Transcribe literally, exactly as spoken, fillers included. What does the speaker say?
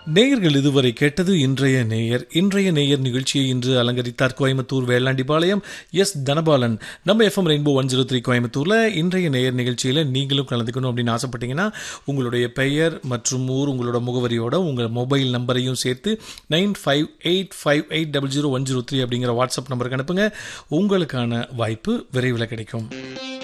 நேயர்கள் இதுவரை கேட்டது இன்றைய நேயர். இன்றைய நேயர் நிகழ்ச்சியை இன்று அலங்கரித்தார் கோயம்புத்தூர் வேளாண்டிபாளையம் எஸ் தனபாலன். நம்ம FM rainbow one zero three கோயம்புத்தூர்ல இன்றைய நேயர் நிகழ்ச்சியில நீங்களும் கலந்துக்கணும் அப்படின்னு ஆசைப்பட்டீங்கன்னா உங்களுடைய பெயர் மற்றும் ஊர், உங்களோட முகவரியோட உங்கள் மொபைல் நம்பரையும் சேர்த்து nine five eight five eight double zero one zero three அப்படிங்கிற வாட்ஸ்அப் நம்பருக்கு அனுப்புங்க. உங்களுக்கான வாய்ப்பு விரைவில் கிடைக்கும்.